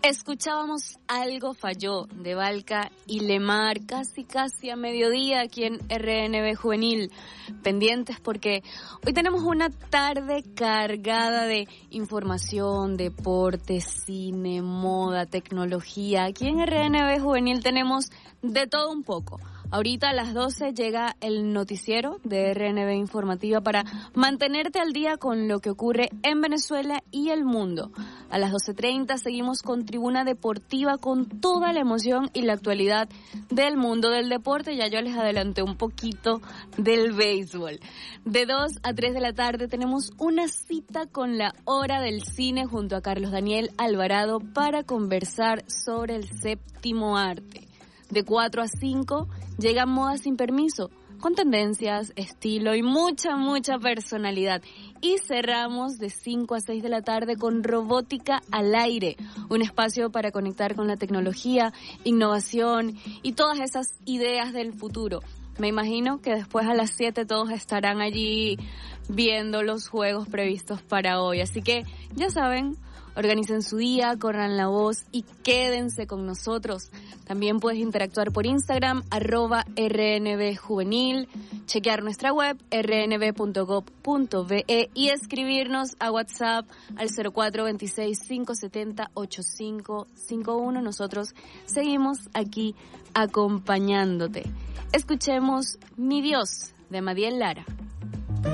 Escuchábamos Algo Falló de Valka y Lemar casi a mediodía aquí en RNB Juvenil. Pendientes porque hoy tenemos una tarde cargada de información, deporte, cine, moda, tecnología. Aquí en RNB Juvenil tenemos de todo un poco. Ahorita a las 12 llega el noticiero de RNB Informativa para mantenerte al día con lo que ocurre en Venezuela y el mundo. A las 12:30 seguimos con Tribuna Deportiva con toda la emoción y la actualidad del mundo del deporte. Ya yo les adelanté un poquito del béisbol. De 2 a 3 de la tarde tenemos una cita con la Hora del Cine junto a Carlos Daniel Alvarado para conversar sobre el séptimo arte. De 4 a 5 llega Moda Sin Permiso, con tendencias, estilo y mucha personalidad. Y cerramos de 5 a 6 de la tarde con Robótica al Aire, un espacio para conectar con la tecnología, innovación y todas esas ideas del futuro. Me imagino que después a las 7 todos estarán allí viendo los juegos previstos para hoy. Así que ya saben, organicen su día, corran la voz y quédense con nosotros. También puedes interactuar por Instagram, @RNBjuvenil, chequear nuestra web, rnb.gov.be y escribirnos a WhatsApp al 0426-570-8551. Nosotros seguimos aquí acompañándote. Escuchemos Mi Dios, de Madiel Lara.